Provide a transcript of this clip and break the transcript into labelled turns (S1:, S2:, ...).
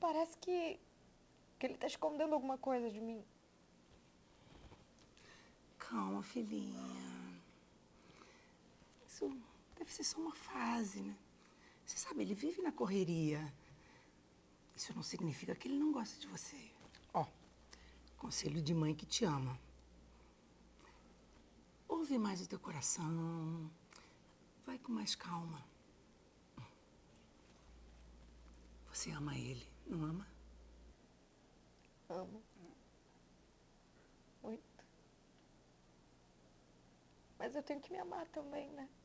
S1: Parece que ele tá escondendo alguma coisa de mim.
S2: Calma, filhinha. Isso deve ser só uma fase, né? Você sabe, ele vive na correria. Isso não significa que ele não gosta de você. Ó, conselho de mãe que te ama. Ouve mais o teu coração. Vai com mais calma. Você ama ele, não ama?
S1: Amo. Muito. Mas eu tenho que me amar também, né?